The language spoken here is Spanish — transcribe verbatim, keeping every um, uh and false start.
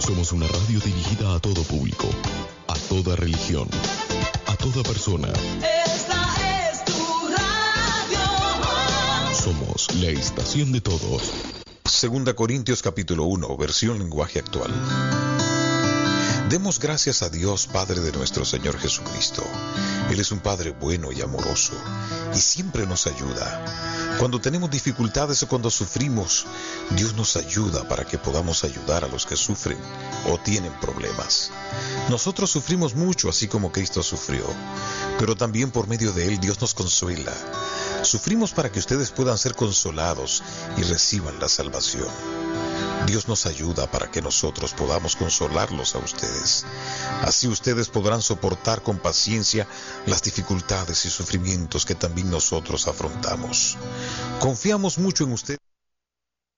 Somos una radio dirigida a todo público, a toda religión, a toda persona. Esta es tu radio. Somos la estación de todos. Segunda Corintios capítulo uno, versión lenguaje actual. Demos gracias a Dios, Padre de nuestro Señor Jesucristo. Él es un Padre bueno y amoroso, y siempre nos ayuda. Cuando tenemos dificultades o cuando sufrimos, Dios nos ayuda para que podamos ayudar a los que sufren o tienen problemas. Nosotros sufrimos mucho, así como Cristo sufrió, pero también por medio de Él Dios nos consuela. Sufrimos para que ustedes puedan ser consolados y reciban la salvación. Dios nos ayuda para que nosotros podamos consolarlos a ustedes. Así ustedes podrán soportar con paciencia las dificultades y sufrimientos que también nosotros afrontamos. Confiamos mucho en ustedes.